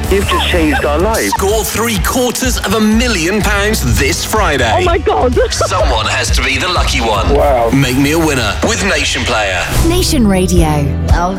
You've just changed our lives. Score £750,000 this Friday. Oh my God. Someone has to be the lucky one. Wow. Make me a winner with Nation Player. Nation Radio. Oh,